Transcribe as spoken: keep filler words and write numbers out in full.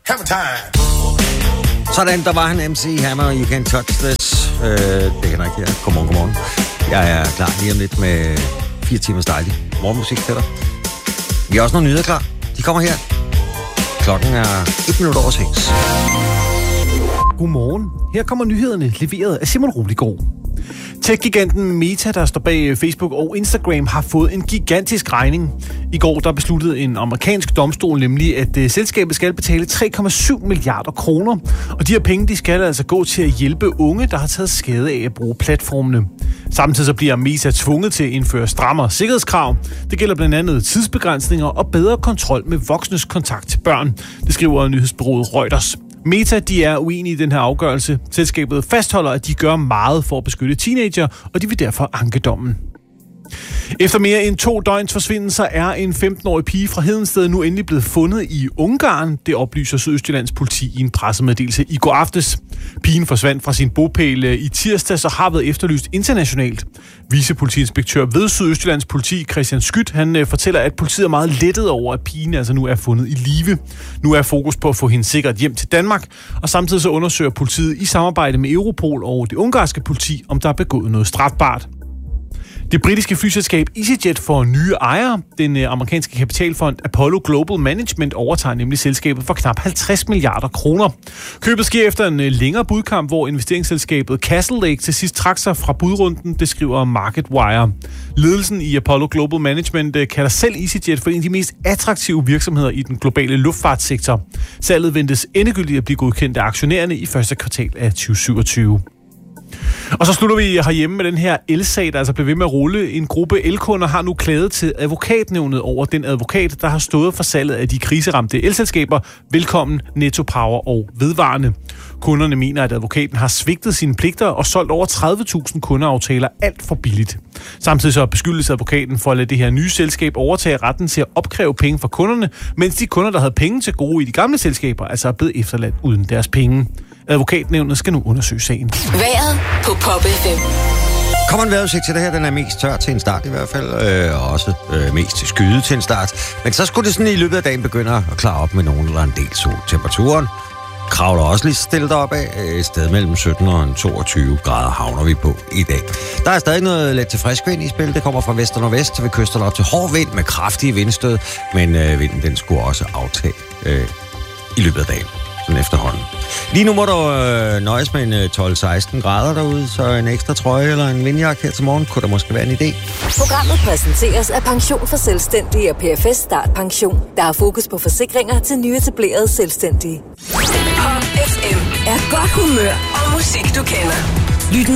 Hammer time. Sådan, der var han, M C Hammer, You Can't Touch This. Øh, det er Henrik her. Godmorgen, godmorgen. Jeg er klar lige om lidt med fire timers dejlig morgenmusik til dig. Vi har også nogle nyheder klar. De kommer her. Klokken er et minut over seks. Godmorgen. Her kommer nyhederne, leveret af Simon Rubligaard. Tech-giganten Meta, der står bag Facebook og Instagram, har fået en gigantisk regning. I går der besluttede en amerikansk domstol nemlig, at uh, selskabet skal betale tre komma syv milliarder kroner. Og de her penge, de skal altså gå til at hjælpe unge, der har taget skade af at bruge platformene. Samtidig så bliver Meta tvunget til at indføre strammere sikkerhedskrav. Det gælder blandt andet tidsbegrænsninger og bedre kontrol med voksnes kontakt til børn. Det skriver nyhedsbureauet Reuters. Meta, de er uenige i den her afgørelse. Selskabet fastholder, at de gør meget for at beskytte teenager, og de vil derfor anke dommen. Efter mere end to døgns forsvinden, så er en femten-årig pige fra Hedensted nu endelig blevet fundet i Ungarn. Det oplyser Sydøstjyllands politi i en pressemeddelelse i går aftes. Pigen forsvandt fra sin bopæl i tirsdags og har været efterlyst internationalt. Vicepolitiinspektør ved Sydøstjyllands politi, Christian Skyt, han fortæller, at politiet er meget lettet over, at pigen altså nu er fundet i live. Nu er fokus på at få hende sikkert hjem til Danmark, og samtidig så undersøger politiet i samarbejde med Europol og det ungarske politi, om der er begået noget strafbart. Det britiske flyselskab EasyJet får nye ejere. Den amerikanske kapitalfond Apollo Global Management overtager nemlig selskabet for knap halvtreds milliarder kroner. Købet sker efter en længere budkamp, hvor investeringsselskabet Castle Lake til sidst trak sig fra budrunden, det skriver MarketWire. Ledelsen i Apollo Global Management kalder selv EasyJet for en af de mest attraktive virksomheder i den globale luftfartssektor. Salget ventes endegyldigt at blive godkendt af aktionærerne i første kvartal af tyve syvogtyve. Og så slutter vi herhjemme med den her elsag, der altså blev ved med at rulle. En gruppe elkunder har nu klaget til advokatnævnet over den advokat, der har stået for salget af de kriseramte elselskaber Velkommen, Netto Power og Vedvarende. Kunderne mener, at advokaten har svigtet sine pligter og solgt over tredive tusind kundeaftaler alt for billigt. Samtidig så beskyldes advokaten for at lade det her nye selskab overtage retten til at opkræve penge fra kunderne, mens de kunder, der havde penge til gode i de gamle selskaber, altså er blevet efterladt uden deres penge. Advokatnævnet skal nu undersøge sagen. Vejret på Pop F M. Kommer en vejrudsigt til det her, den er mest tør til en start i hvert fald, øh, og også øh, mest til skyde til en start. Men så skulle det sådan i løbet af dagen begynde at klare op med nogen eller en del sol. Temperaturen kravler også lige stille deroppe af. Et sted mellem sytten og toogtyve grader havner vi på i dag. Der er stadig noget let til frisk vind i spil. Det kommer fra vest og nordvest ved kysterne op til hård vind med kraftige vindstød. Men øh, vinden den skulle også aftage øh, i løbet af dagen. Sådan efterhånden. Lige nu må du øh, nøjes med en tolv seksten grader derude, så en ekstra trøje eller en vindjakke her til morgen kunne der måske være en idé. Programmet præsenteres af Pension for Selvstændige og P F S Start Pension, der har fokus på forsikringer til nyetablerede selvstændige. Pop F M er godt humør og musik, du kender. Lyt